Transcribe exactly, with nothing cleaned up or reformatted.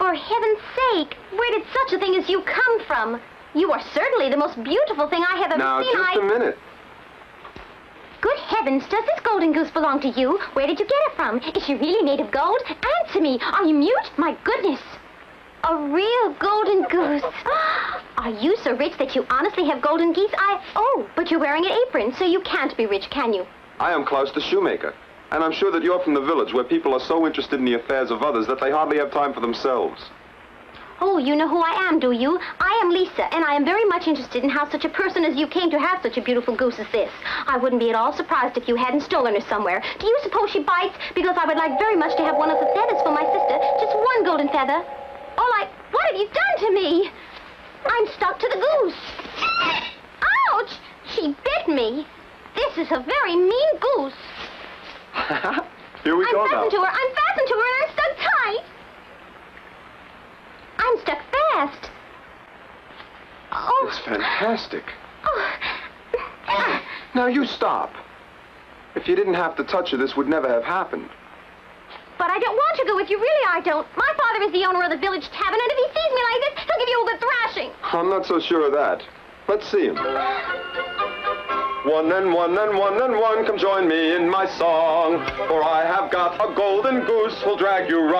For heaven's sake, where did such a thing as you come from? You are certainly the most beautiful thing I have ever Now, seen. just I... a minute. Good heavens, does this golden goose belong to you? Where did you get it from? Is she really made of gold? Answer me. Are you mute? My goodness. A real golden goose. Are you so rich that you honestly have golden geese? I... Oh, but you're wearing an apron, so you can't be rich, can you? I am Klaus the shoemaker, and I'm sure that you're from the village where people are so interested in the affairs of others that they hardly have time for themselves. Oh, you know who I am, do you? I am Lisa, and I am very much interested in how such a person as you came to have such a beautiful goose as this. I wouldn't be at all surprised if you hadn't stolen her somewhere. Do you suppose she bites? Because I would like very much to have one of the feathers for my sister. Just one golden feather. Oh, I... What have you done to me? I'm stuck to the goose. Ouch! She bit me. This is a very mean goose. Here we I'm go now. fastened to her. I'm fastened to her, and I'm stuck tight. I'm stuck fast. Oh. It's fantastic. Oh. Now, you stop. If you didn't have to touch her, this would never have happened. But I don't want to go with you, really I don't. My father is the owner of the village tavern, and if he sees me like this, he'll give you all the thrashing. I'm not so sure of that. Let's see him. One and one and one and one, come join me in my song. For I have got a golden goose who'll drag you right